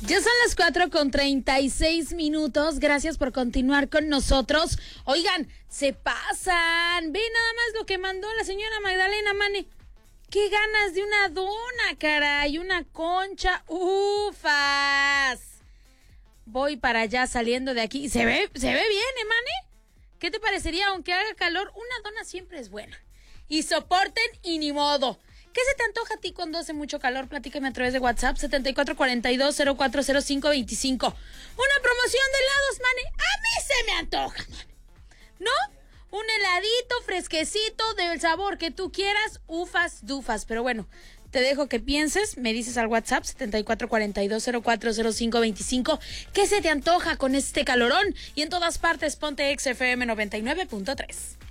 Ya son las 4:36. Gracias por continuar con nosotros. Oigan, se pasan. Ve nada más lo que mandó la señora Magdalena Mane. ¡Qué ganas de una dona, caray! Una concha. ¡Ufas! Voy para allá saliendo de aquí. Se ve bien, Mane? ¿Qué te parecería, aunque haga calor? Una dona siempre es buena. Y soporten y ni modo. ¿Qué se te antoja a ti cuando hace mucho calor? Platícame a través de WhatsApp 7442040525. Una promoción de helados, Mane. A mí se me antoja, Mane. ¿No? Un heladito fresquecito del sabor que tú quieras, ufas, dufas. Pero bueno, te dejo que pienses, me dices al WhatsApp 7442040525 qué se te antoja con este calorón. Y en todas partes ponte XFM 99.3.